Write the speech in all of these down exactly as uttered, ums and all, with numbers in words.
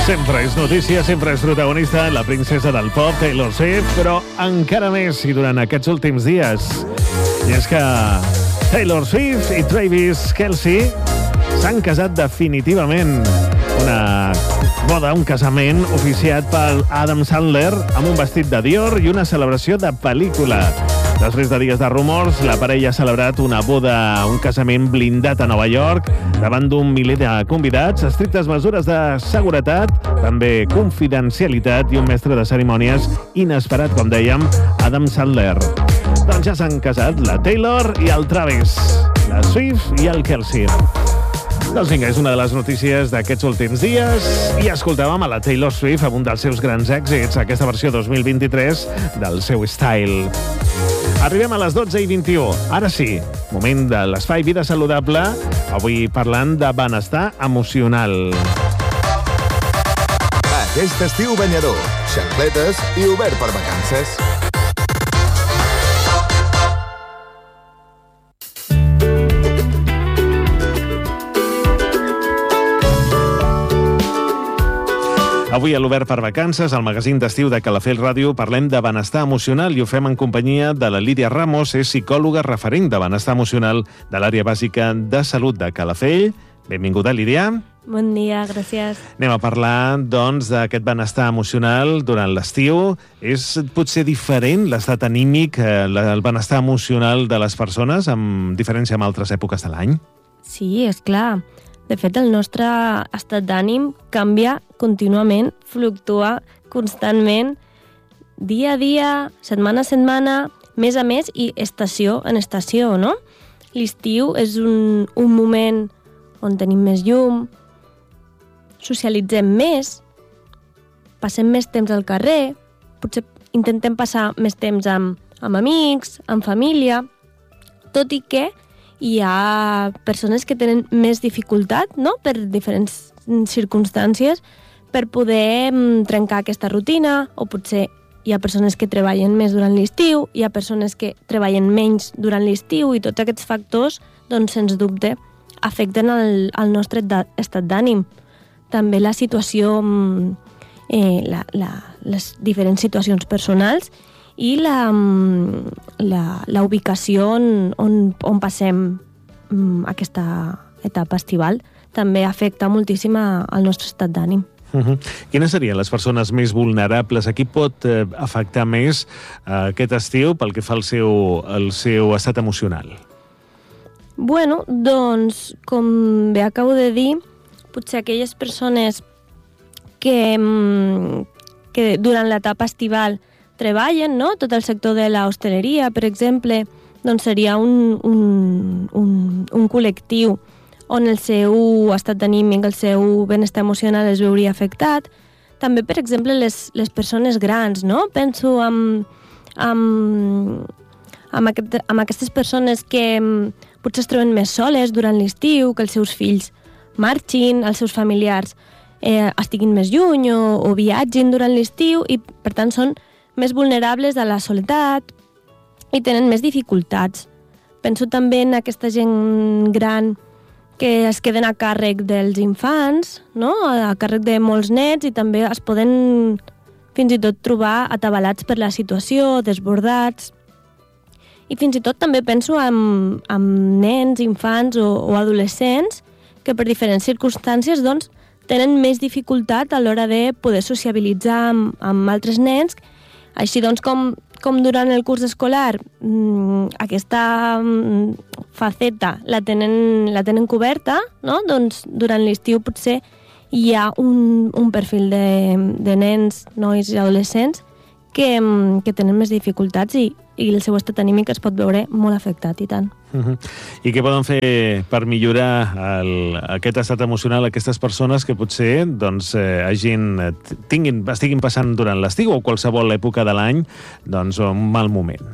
Sempre és notícia, sempre és protagonista, la princesa del pop, Taylor Swift, però encara més i durant aquests últims dies. I és que Taylor Swift i Travis Kelce s'han casat definitivament. Una boda, un casament oficiat per Adam Sandler amb un vestit de Dior i una celebració de pel·lícula. Després de dies de rumors, la parella ha celebrat una boda, un casament blindat a Nova York, davant d'un miler de convidats, estrictes mesures de seguretat, també confidencialitat i un mestre de cerimònies inesperat, com dèiem, Adam Sandler. Doncs ja s'han casat la Taylor i el Travis, la Swift i el Kelce. Doncs vinga, és una de les notícies d'aquests últims dies i escoltàvem a la Taylor Swift amb un dels seus grans èxits, aquesta versió dos mil vint-i-tres del seu Style. Arribem a les dotze i vint-i-u. Ara sí, moment de l'espai Vida Saludable, avui parlant de benestar emocional. Aquest estiu banyador, xancletes i obert per vacances. Avui a l'Obert per Vacances, al magazín d'estiu de Calafell Ràdio, parlem de benestar emocional i ho fem en companyia de la Lídia Ramos, és psicòloga referent de benestar emocional de l'àrea bàsica de salut de Calafell. Benvinguda, Lídia. Bon dia, gràcies. Anem a parlar, doncs, d'aquest benestar emocional durant l'estiu. És potser diferent l'estat anímic, el benestar emocional de les persones, amb diferència amb altres èpoques de l'any? Sí, és clar. De fet, el nostre estat d'ànim canvia contínuament, fluctua constantment, dia a dia, setmana a setmana, mes a mes i estació en estació, no? L'estiu és un, un moment on tenim més llum, socialitzem més, passem més temps al carrer, potser intentem passar més temps amb, amb amics, amb família, tot i que hi ha persones que tenen més dificultat, no?, per diferents circumstàncies, per poder trencar aquesta rutina, o potser hi ha persones que treballen més durant l'estiu, hi ha persones que treballen menys durant l'estiu, i tots aquests factors, doncs, sens dubte, afecten el, el nostre estat d'ànim. També la situació, eh, la, la, les diferents situacions personals, i la, la, la ubicació on, on, on passem um, aquesta etapa estival també afecta moltíssim al nostre estat d'ànim. Uh-huh. Quines serien les persones més vulnerables? A qui pot eh, afectar més eh, aquest estiu pel que fa al seu, al seu estat emocional? Bueno, doncs, com bé acabo de dir, potser aquelles persones que, que durant l'etapa estival treballen, no?, tot el sector de l'hostaleria, per exemple, doncs seria un, un, un, un col·lectiu on el seu estat d'anímic, el seu benestar emocional es veuria afectat. També, per exemple, les, les persones grans, no? Penso en, en, en, aquest, en aquestes persones que potser es troben més soles durant l'estiu, que els seus fills marxin, els seus familiars eh, estiguin més lluny o, o viatgin durant l'estiu i, per tant, són més vulnerables a la soledat i tenen més dificultats. Penso també en aquesta gent gran que es queden a càrrec dels infants, no?, a càrrec de molts nets, i també es poden fins i tot trobar atabalats per la situació, desbordats. I fins i tot també penso en, en nens, infants o, o adolescents que per diferents circumstàncies doncs, tenen més dificultat a l'hora de poder sociabilitzar amb, amb altres nens. Així doncs, com, com durant el curs escolar mmm, aquesta mmm, faceta la tenen, la tenen coberta, no? Doncs durant l'estiu potser hi ha un, un perfil de, de nens, nois i adolescents que, que tenen més dificultats i, i el seu estat anímic es pot veure molt afectat, i tant. Uh-huh. I què poden fer per millorar el, aquest estat emocional aquestes persones que potser doncs, eh, hagin, tinguin, estiguin passant durant l'estiu o qualsevol època de l'any doncs, un mal moment?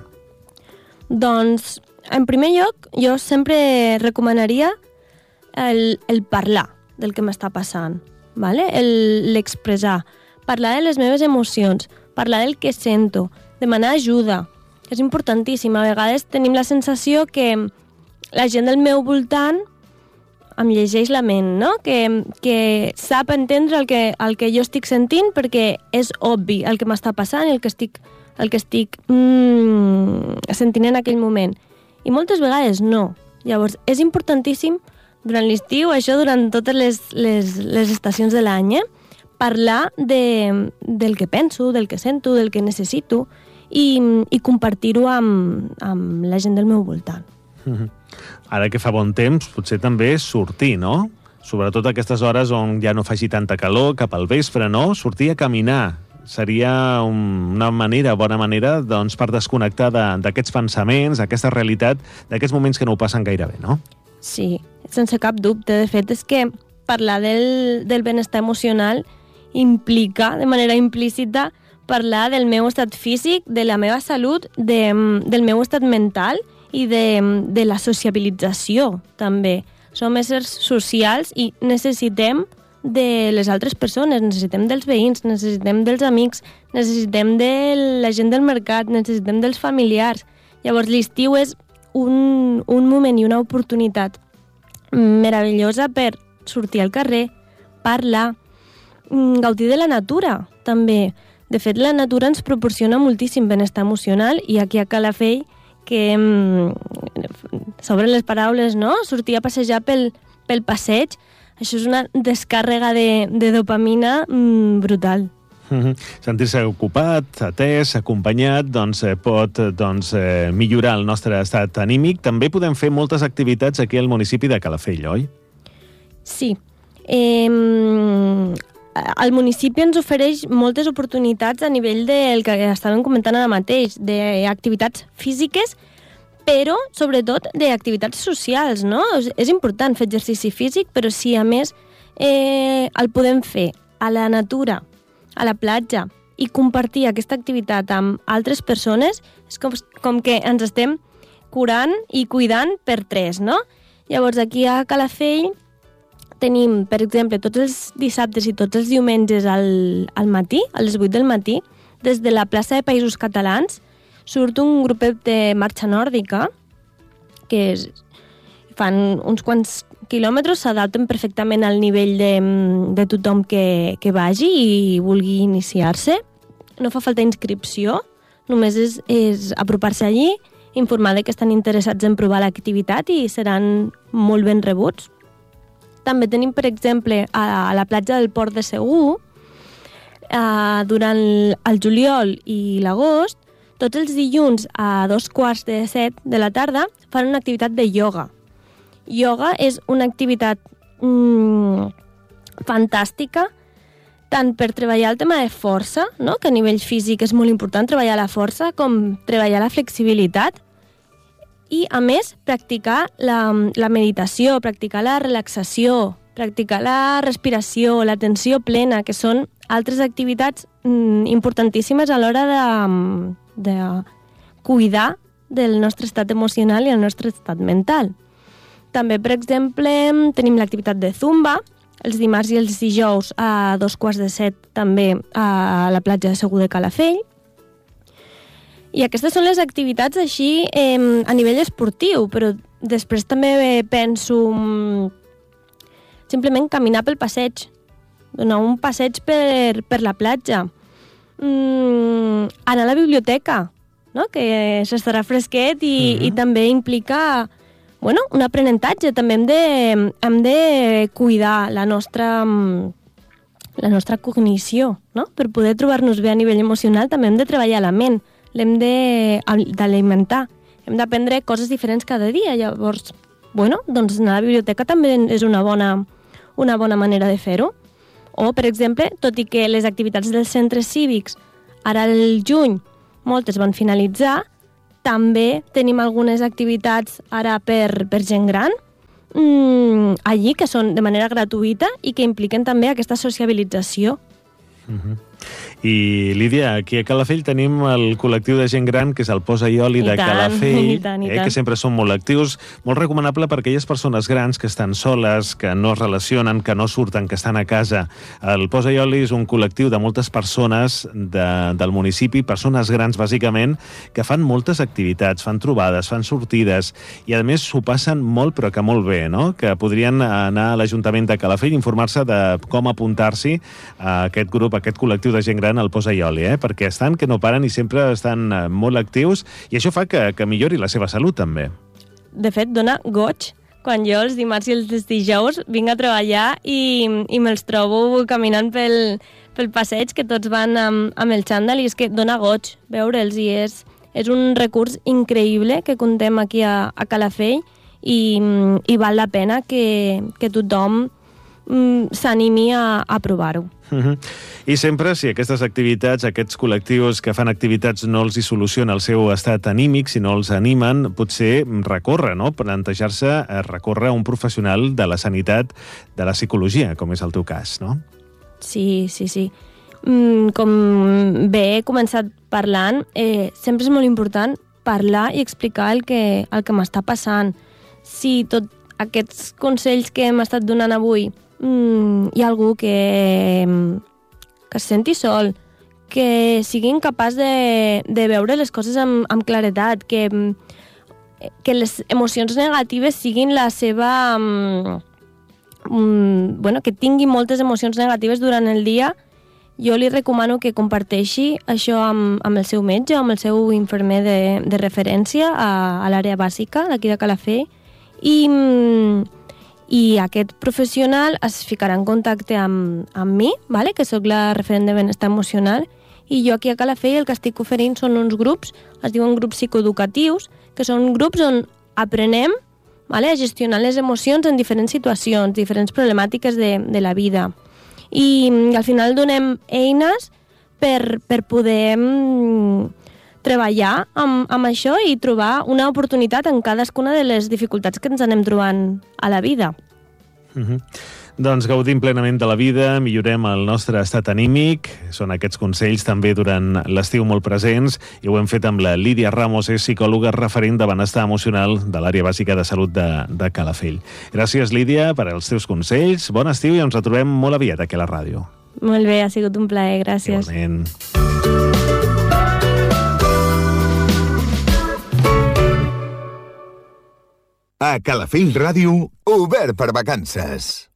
Doncs, en primer lloc, jo sempre recomanaria el, el parlar del que m'està passant, ¿vale? El, l'expressar, parlar de les meves emocions, parlar del que sento, demanar ajuda. És importantíssim. A vegades tenim la sensació que la gent del meu voltant em llegeix la ment, no? Que, que sap entendre el que, el que jo estic sentint perquè és obvi el que m'està passant i el que estic, el que estic mm, sentint en aquell moment. I moltes vegades no. Llavors, és importantíssim durant l'estiu, això durant totes les, les, les estacions de l'any, eh? Parlar de, del que penso, del que sento, del que necessito i, i compartir-ho amb, amb la gent del meu voltant. Mm-hmm. Ara que fa bon temps, potser també sortir, no? Sobretot a aquestes hores on ja no faci tanta calor, cap al vespre, no? Sortir a caminar seria un, una manera, bona manera, doncs, per desconnectar de, d'aquests pensaments, d'aquesta realitat, d'aquests moments que no ho passen gaire bé, no? Sí, sense cap dubte. De fet, és que parlar del, del benestar emocional implica, de manera implícita, parlar del meu estat físic, de la meva salut, de, del meu estat mental i de, de la sociabilització, també. Som éssers socials i necessitem de les altres persones, necessitem dels veïns, necessitem dels amics, necessitem de la gent del mercat, necessitem dels familiars. Llavors, l'estiu és un, un moment i una oportunitat meravellosa per sortir al carrer, parlar, gaudir de la natura, també. De fet, la natura ens proporciona moltíssim benestar emocional i aquí a Calafell, que mm, s'obren les paraules, no? Sortir a passejar pel, pel passeig, això és una descàrrega de, de dopamina mm, brutal. Mm-hmm. Sentir-se ocupat, atès, acompanyat, doncs eh, pot doncs, eh, millorar el nostre estat anímic. També podem fer moltes activitats aquí al municipi de Calafell, oi? Sí. Eh, el municipi ens ofereix moltes oportunitats a nivell del que estàvem comentant ara mateix, d'activitats físiques, però sobretot d'activitats socials, no? És, és important fer exercici físic, però si a més eh, el podem fer a la natura, a la platja, i compartir aquesta activitat amb altres persones, és com, com que ens estem curant i cuidant per tres, no? Llavors, aquí a Calafell tenim, per exemple, tots els dissabtes i tots els diumenges al, al matí, a les vuit del matí, des de la plaça de Països Catalans, surt un grupet de marxa nòrdica, que és, fan uns quants quilòmetres, s'adapten perfectament al nivell de, de tothom que, que vagi i vulgui iniciar-se. No fa falta inscripció, només és, és apropar-se allí, informar que estan interessats en provar l'activitat i seran molt ben rebuts. També tenim, per exemple, a la platja del Port de Segur, eh, durant el juliol i l'agost, tots els dilluns a dos quarts de set de la tarda fan una activitat de ioga. Ioga és una activitat mm, fantàstica, tant per treballar el tema de força, no? Que a nivell físic és molt important treballar la força, com treballar la flexibilitat, i, a més, practicar la, la meditació, practicar la relaxació, practicar la respiració, l'atenció plena, que són altres activitats mm, importantíssimes a l'hora de, de cuidar del nostre estat emocional i el nostre estat mental. També, per exemple, tenim l'activitat de Zumba, els dimarts i els dijous a dos quarts de set també a la platja de Segur de Calafell. I aquestes són les activitats així eh, a nivell esportiu, però després també penso mm, simplement caminar pel passeig, donar un passeig per, per la platja, mm, anar a la biblioteca, no? Que s'estarà fresquet i, mm-hmm. i també implica bueno, un aprenentatge. També hem de, hem de cuidar la nostra, la nostra cognició, no? Per poder trobar-nos bé a nivell emocional també hem de treballar la ment, l'hem d'alimentar, hem d'aprendre coses diferents cada dia. Llavors, bueno, doncs anar a la biblioteca també és una bona, una bona manera de fer-ho. O, per exemple, tot i que les activitats dels centres cívics ara al juny moltes van finalitzar, també tenim algunes activitats ara per, per gent gran mmm, allí, que són de manera gratuïta i que impliquen també aquesta sociabilització. Mm-hmm. I, Lídia, aquí a Calafell tenim el col·lectiu de gent gran, que és el Posa i Oli de tant, Calafell, i tant, i eh, tant. que sempre són molt actius, molt recomanable per aquelles persones grans que estan soles, que no es relacionen, que no surten, que estan a casa. El Posa i Oli és un col·lectiu de moltes persones de, del municipi, persones grans, bàsicament, que fan moltes activitats, fan trobades, fan sortides, i a més s'ho passen molt, però que molt bé, no? Que podrien anar a l'Ajuntament de Calafell i informar-se de com apuntar-s'hi a aquest grup, a aquest col·lectiu de gent gran, el Posa i Oli, eh? Perquè estan que no paren i sempre estan molt actius, i això fa que, que millori la seva salut, també. De fet, dona goig quan jo els dimarts i els dijous vinc a treballar i, i me'ls trobo caminant pel, pel passeig, que tots van amb, amb el xandall, i és que dona goig veure'ls, i és, és un recurs increïble que contem aquí a, a Calafell, i, i val la pena que, que tothom mm, s'animi a, a provar-ho. Uh-huh. I sempre, si aquestes activitats, aquests col·lectius que fan activitats no els hi soluciona el seu estat anímic, si no els animen, potser recórrer, no? Plantejar-se a recórrer a un professional de la sanitat, de la psicologia, com és el teu cas, no? Sí, sí, sí. Mm, com bé he començat parlant, eh, sempre és molt important parlar i explicar el que, el que m'està passant. Si tots aquests consells que hem estat donant avui Mm, hi ha algú que, que es senti sol, que sigui incapaç de, de veure les coses amb, amb claredat, que, que les emocions negatives siguin la seva... Mm, bueno, que tingui moltes emocions negatives durant el dia, jo li recomano que comparteixi això amb, amb el seu metge, amb el seu infermer de, de referència a, a l'àrea bàsica d'aquí de Calafell, i... Mm, i aquest professional es ficarà en contacte amb, amb mi, vale? Que sóc la referent de benestar emocional, i jo aquí a Calafell el que estic oferint són uns grups, es diuen grups psicoeducatius, que són grups on aprenem, vale? A gestionar les emocions en diferents situacions, diferents problemàtiques de, de la vida. I, i al final donem eines per, per poder mm, treballar amb, amb això i trobar una oportunitat en cadascuna de les dificultats que ens anem trobant a la vida. Uh-huh. Doncs gaudim plenament de la vida, millorem el nostre estat anímic, són aquests consells també durant l'estiu molt presents, i ho hem fet amb la Lídia Ramos, és psicòloga referent de benestar emocional de l'àrea bàsica de salut de, de Calafell. Gràcies, Lídia, per als teus consells, bon estiu i ens retrobem molt aviat aquí a la ràdio. Molt bé, ha sigut un plaer, gràcies. Igualment. A Calafell Ràdio, obert per vacances.